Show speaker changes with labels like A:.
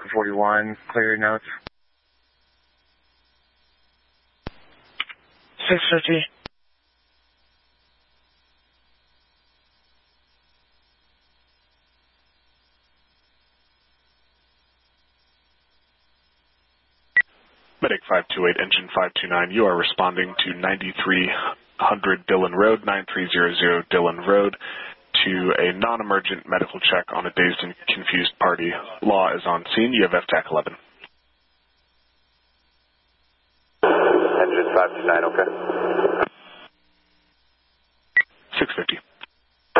A: for 41, clear your notes. 650.
B: Medic 528, engine 529, you are responding to 9300 Dillon Road, 9300 Dillon Road, to a non-emergent medical check on a dazed and confused party. Law is on scene. You have FTAC 11.
C: Engine 529, okay.
B: 650.